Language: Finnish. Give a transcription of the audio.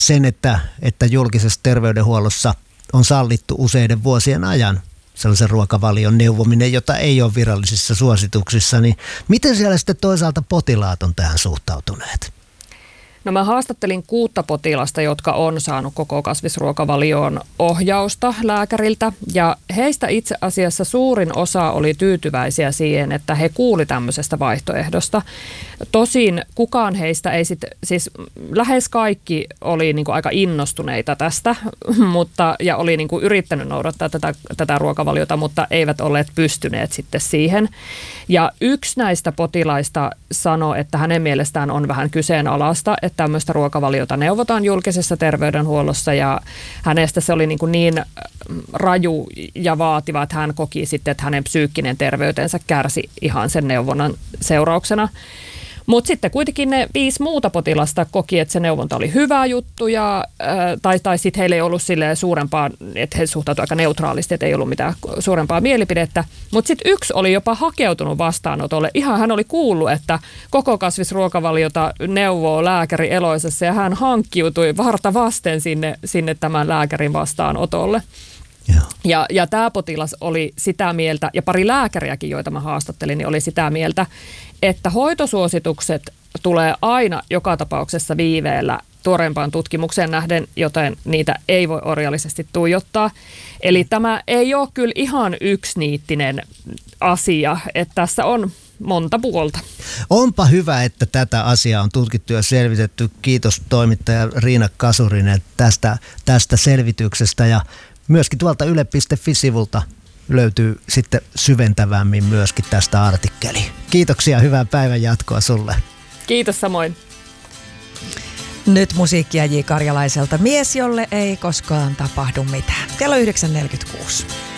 sen, että julkisessa terveydenhuollossa on sallittu useiden vuosien ajan sellaisen ruokavalion neuvominen, jota ei ole virallisissa suosituksissa, niin miten siellä sitten toisaalta potilaat on tähän suhtautuneet? No mä haastattelin 6 potilasta, jotka on saanut koko kasvisruokavalioon ohjausta lääkäriltä, ja heistä itse asiassa suurin osa oli tyytyväisiä siihen, että he kuuli tämmöisestä vaihtoehdosta. Tosin kukaan heistä ei siis lähes kaikki oli niin kuin aika innostuneita tästä, ja oli niin kuin yrittänyt noudattaa tätä ruokavaliota, mutta eivät olleet pystyneet sitten siihen. Ja yksi näistä potilaista sanoi, että hänen mielestään on vähän kyseenalaista, että tämmöistä ruokavaliota neuvotaan julkisessa terveydenhuollossa, ja hänestä se oli niin raju ja vaativa, että hän koki sitten, että hänen psyykkinen terveytensä kärsi ihan sen neuvonnan seurauksena. Mutta sitten kuitenkin ne 5 muuta potilasta koki, että se neuvonta oli hyvä juttu, tai sitten heillä ei ollut suurempaa, että he suhtautuivat aika neutraalisti, että ei ollut mitään suurempaa mielipidettä. Mutta sitten yksi oli jopa hakeutunut vastaanotolle. Ihan hän oli kuullut, että koko kasvisruokavaliota neuvoo lääkäri Eloisassa, ja hän hankkiutui varta vasten sinne tämän lääkärin vastaanotolle. Ja tämä potilas oli sitä mieltä, ja pari lääkäriäkin, joita mä haastattelin, niin oli sitä mieltä, että hoitosuositukset tulee aina joka tapauksessa viiveellä tuoreempaan tutkimukseen nähden, joten niitä ei voi orjallisesti tuijottaa. Eli tämä ei ole kyllä ihan yksiniittinen asia, että tässä on monta puolta. Onpa hyvä, että tätä asiaa on tutkittu ja selvitetty. Kiitos toimittaja Riina Kasurinen tästä selvityksestä, ja myöskin tuolta yle.fi-sivulta löytyy sitten syventävämmin myöskin tästä artikkeli. Kiitoksia, hyvää päivän jatkoa sulle. Kiitos samoin. Nyt musiikkia J. Karjalaiselta. Mies, jolle ei koskaan tapahdu mitään. Kello 9.46.